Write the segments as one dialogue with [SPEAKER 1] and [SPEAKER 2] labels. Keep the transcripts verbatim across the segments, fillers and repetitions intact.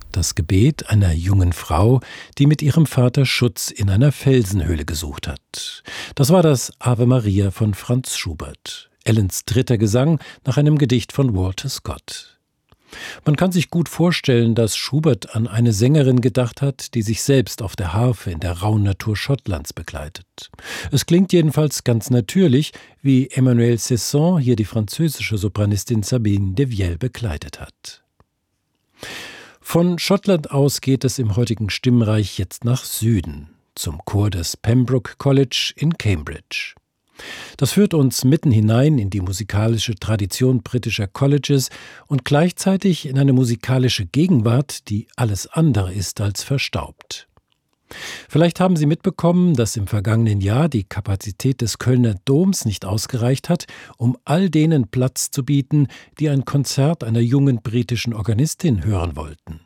[SPEAKER 1] Das Gebet einer jungen Frau, die mit ihrem Vater Schutz in einer Felsenhöhle gesucht hat. Das war das Ave Maria von Franz Schubert, Ellens dritter Gesang nach einem Gedicht von Walter Scott. Man kann sich gut vorstellen, dass Schubert an eine Sängerin gedacht hat, die sich selbst auf der Harfe in der rauen Natur Schottlands begleitet. Es klingt jedenfalls ganz natürlich, wie Emmanuelle Cesson hier die französische Sopranistin Sabine de Viel begleitet hat. Von Schottland aus geht es im heutigen Stimmreich jetzt nach Süden, zum Chor des Pembroke College in Cambridge. Das führt uns mitten hinein in die musikalische Tradition britischer Colleges und gleichzeitig in eine musikalische Gegenwart, die alles andere ist als verstaubt. Vielleicht haben Sie mitbekommen, dass im vergangenen Jahr die Kapazität des Kölner Doms nicht ausgereicht hat, um all denen Platz zu bieten, die ein Konzert einer jungen britischen Organistin hören wollten.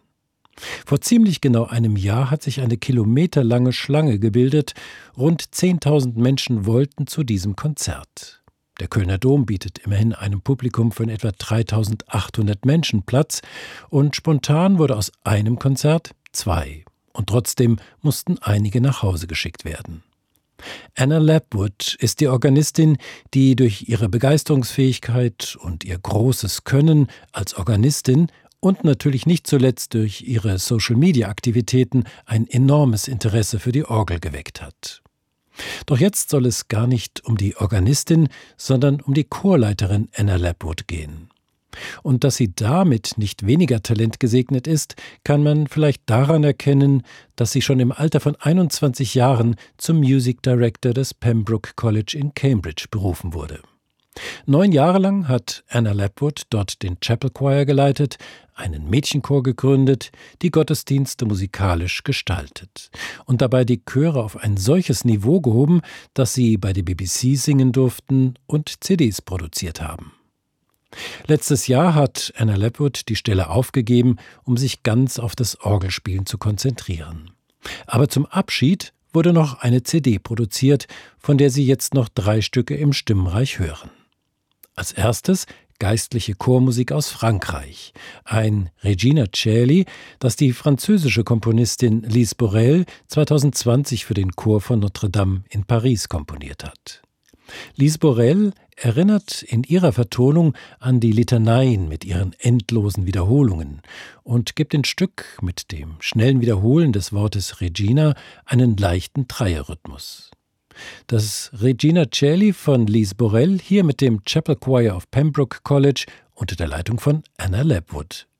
[SPEAKER 1] Vor ziemlich genau einem Jahr hat sich eine kilometerlange Schlange gebildet. Rund zehntausend Menschen wollten zu diesem Konzert. Der Kölner Dom bietet immerhin einem Publikum von etwa dreitausendachthundert Menschen Platz und spontan wurde aus einem Konzert zwei. Und trotzdem mussten einige nach Hause geschickt werden. Anna Lapwood ist die Organistin, die durch ihre Begeisterungsfähigkeit und ihr großes Können als Organistin und natürlich nicht zuletzt durch ihre Social-Media-Aktivitäten ein enormes Interesse für die Orgel geweckt hat. Doch jetzt soll es gar nicht um die Organistin, sondern um die Chorleiterin Anna Lapwood gehen. Und dass sie damit nicht weniger Talent gesegnet ist, kann man vielleicht daran erkennen, dass sie schon im Alter von einundzwanzig Jahren zum Music Director des Pembroke College in Cambridge berufen wurde. Neun Jahre lang hat Anna Lapwood dort den Chapel Choir geleitet, einen Mädchenchor gegründet, die Gottesdienste musikalisch gestaltet und dabei die Chöre auf ein solches Niveau gehoben, dass sie bei der B B C singen durften und C Ds produziert haben. Letztes Jahr hat Anna Lapwood die Stelle aufgegeben, um sich ganz auf das Orgelspielen zu konzentrieren. Aber zum Abschied wurde noch eine C D produziert, von der Sie jetzt noch drei Stücke im Stimmreich hören. Als erstes geistliche Chormusik aus Frankreich, ein Regina Coeli, das die französische Komponistin Lise Borel zweitausendzwanzig für den Chor von Notre-Dame in Paris komponiert hat. Lise Borel erinnert in ihrer Vertonung an die Litaneien mit ihren endlosen Wiederholungen und gibt dem Stück mit dem schnellen Wiederholen des Wortes Regina einen leichten Dreierrhythmus. Das Regina Coeli von Lise Borel hier mit dem Chapel Choir of Pembroke College unter der Leitung von Anna Lapwood.